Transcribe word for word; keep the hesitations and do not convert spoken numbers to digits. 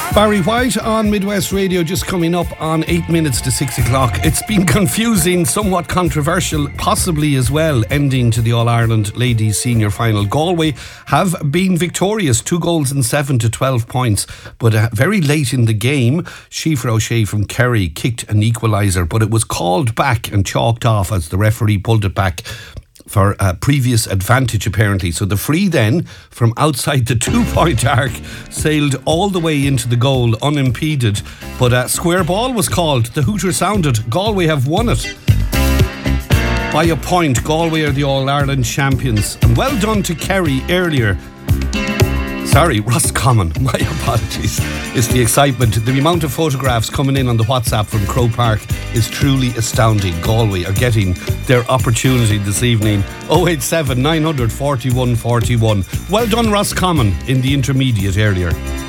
Barry White on Midwest Radio, just coming up on eight minutes to six o'clock. It's been confusing, somewhat controversial, possibly as well, ending to the All-Ireland Ladies Senior Final. Galway have been victorious, two goals and seven to twelve points. But uh, very late in the game, Síofra O'Shea from Kerry kicked an equaliser, but it was called back and chalked off as the referee pulled it back for a previous advantage, apparently. So the free then, from outside the two-point arc, sailed all the way into the goal unimpeded. But a square ball was called. The hooter sounded. Galway have won it by a point. Galway are the All-Ireland champions. And well done to Kerry earlier. Sorry, Roscommon. My apologies. It's the excitement. The amount of photographs coming in on the WhatsApp from Croke Park is truly astounding. Galway are getting their opportunity this evening. oh eight seven, nine hundred, forty-one forty-one. Well done, Roscommon, in the intermediate earlier.